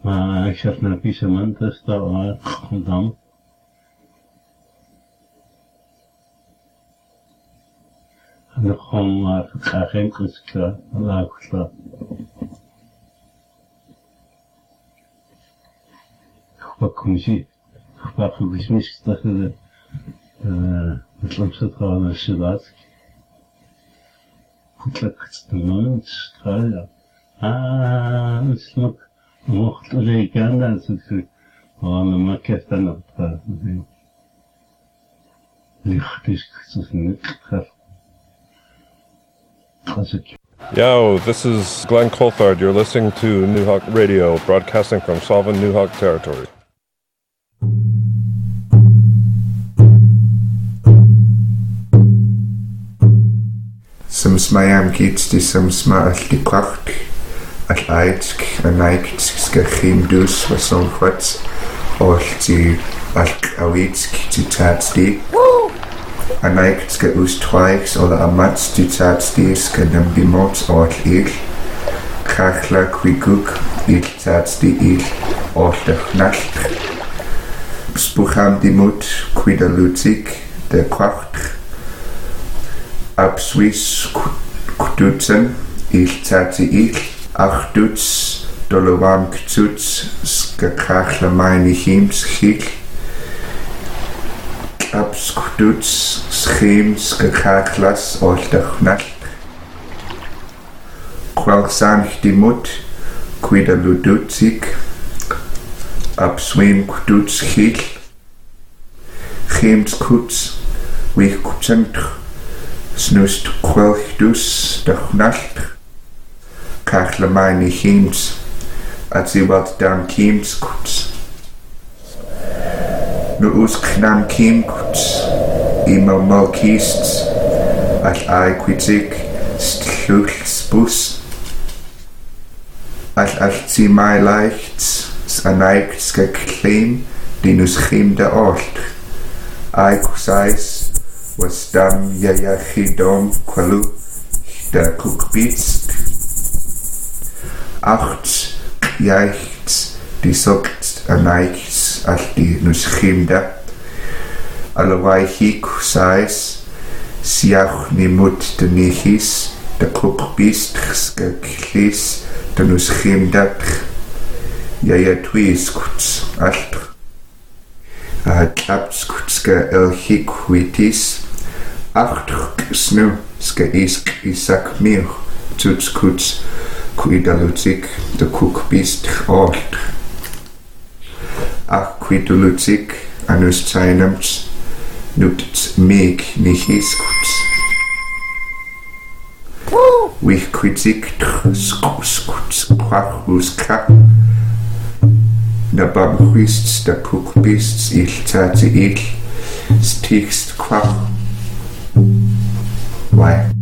شفنا في سمن تستوى قدام نقوم أخين كسكا لا كسلا خبكم شيء خبكم بسميش تأخذ مثل مستقى على الشبات كتلك تستمعون تستخايا اسمك وقت اللي كان نسيت وانا ما كيف انا اللي ختيش كتسني خاف Yo, this is Glenn Coulthard. You're listening to New Hawk Radio, broadcasting from Sullivan, New Hawk territory. Som smaam kids die som sma die pracht at eitsk anaikts ska khimdus vason khwats or die alk awitsk die tatsdi anaikts ska ustwaiks oder amats die tatsdi ska dem bimots or il khachla kwiguk il tatsdi il or de nacht spucham die mut kwidalutik de pracht ab Swiss Kututzen, ich tate ich, ach Dutz, Dolowam Ktutz, Skakachla meine Chims, Chik, ab Skututz, Schim, Skakachlas, Oltach Nacht, Qualsanch die Mut, Quida Ludutzik, ab Swim Kututz, Chik, Chims Kutz, Wich Kutzentr, Snust kwelchdus de gnalt kachla meine chims at sie wat dan chims kuts nu us knan kim kuts ima mal kists at ai kwitik stluchs bus at sie mai leicht anaik ska klein dinus chim de ort ai kusais was dam yachidom kwalu der cookbeats acht yachts die sogt anaiks al die nuschimda alawai hik sais siach nimut de nichis der cookbeats skaklis de nuschimda yayatwis kuts alt Klapskutska elhikwitis acht snu ska isk isak mir tutskuts kuidalutik de cookbeast alt aquidulutik anus tsainams nuts meg nihiskuts wich kwitik skuts kwachuska na babhuists der cookbeasts il tate il stichst kwach why